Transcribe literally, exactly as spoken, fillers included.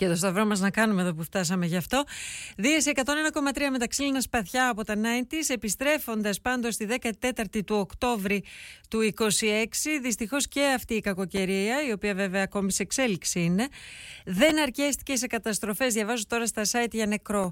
Και το σταυρό μας να κάνουμε εδώ που φτάσαμε γι' αυτό. Δίεση εκατόν ένα κόμμα τρία με τα ξύλινα σπαθιά από τα ενενήντα, επιστρέφοντας πάντως στη δεκατέταρτη του Οκτώβρη του είκοσι έξι. Δυστυχώς και αυτή η κακοκαιρία, η οποία βέβαια ακόμη σε εξέλιξη είναι, δεν αρκέστηκε σε καταστροφές. Διαβάζω τώρα στα site για νεκρό.